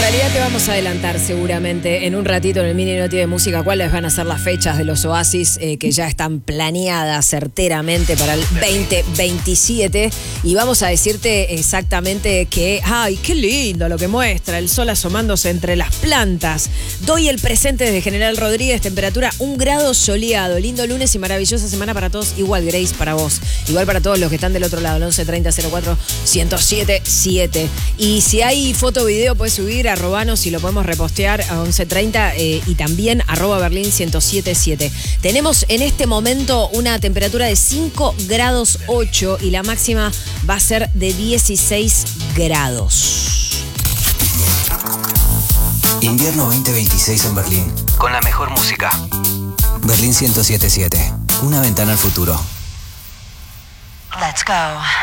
realidad te vamos a adelantar seguramente en un ratito en el mini noti de música cuáles van a ser las fechas de los Oasis que ya están planeadas certeramente para el 2027 y vamos a decirte exactamente que, ¡ay, qué lindo lo que muestra! El sol asomándose entre las plantas. Doy el presente desde General Rodríguez, temperatura 1 grado soleado, lindo lunes y maravillosa semana para todos, igual Grace para vos, igual para todos los que están del otro lado, el 1130-04-1077. Y si hay foto o video puedes subir, arrobanos y lo podemos repostear a 1130 y también @berlin1077. Tenemos en este momento una temperatura de 5 grados 8 y la máxima va a ser de 16 grados. Invierno 2026 en Berlín. Con la mejor música. Berlín 1077. Una ventana al futuro. Let's go.